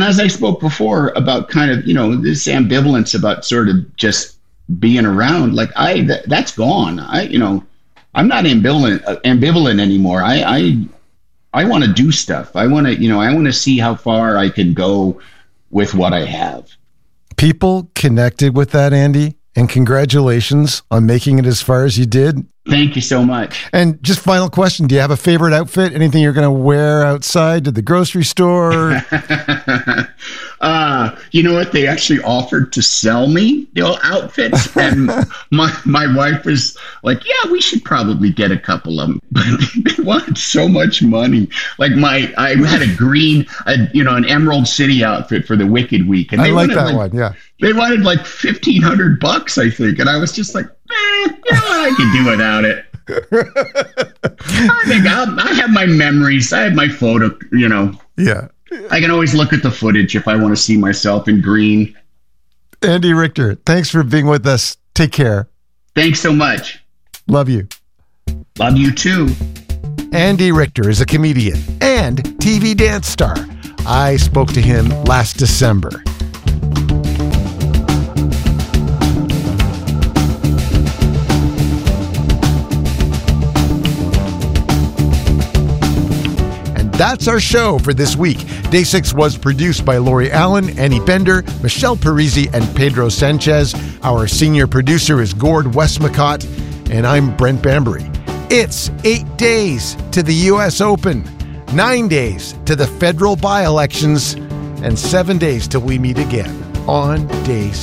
as I spoke before about kind of, this ambivalence about sort of just being around, like that's gone. I'm not ambivalent anymore. I want to do stuff. I want to see how far I can go with what I have. People connected with that, Andy, and congratulations on making it as far as you did. Thank you so much. And just final question, do you have a favorite outfit? Anything you're going to wear outside to the grocery store? You know what? They actually offered to sell me outfits. And my wife was like, yeah, we should probably get a couple of them. But they wanted so much money. Like I had a green, an Emerald City outfit for the Wicked Week. And I like that one, yeah. They wanted like $1,500, I think. And I was just like, I can do without it. I think I have my memories. I have my photo, Yeah. I can always look at the footage if I want to see myself in green. Andy Richter, thanks for being with us. Take care. Thanks so much. Love you. Love you too. Andy Richter is a comedian and TV dance star. I spoke to him last December. That's our show for this week. Day 6 was produced by Lori Allen, Annie Bender, Michelle Parisi, and Pedro Sanchez. Our senior producer is Gord Westmacott, and I'm Brent Bambury. It's 8 days to the U.S. Open, 9 days to the federal by-elections, and 7 days till we meet again on Day 6.